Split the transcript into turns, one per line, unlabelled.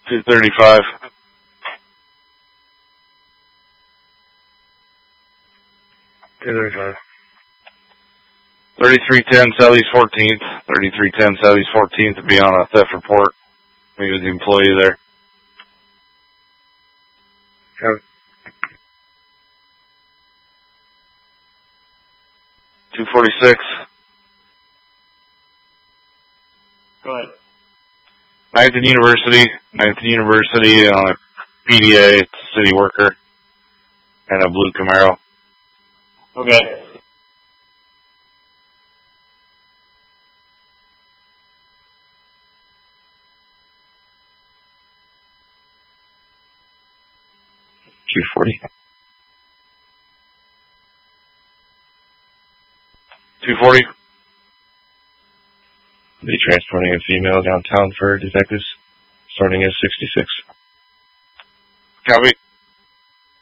235.
235.
3310 Southeast 14th. 3310 Southeast 14th to be on a theft report. Me with the employee there.
Okay.
246.
Go ahead.
9th and University. 9th and University on a PDA. It's a city worker. And a blue Camaro.
Okay.
$240.
240.
Be transporting a female downtown for detectives, starting at 66.
Copy.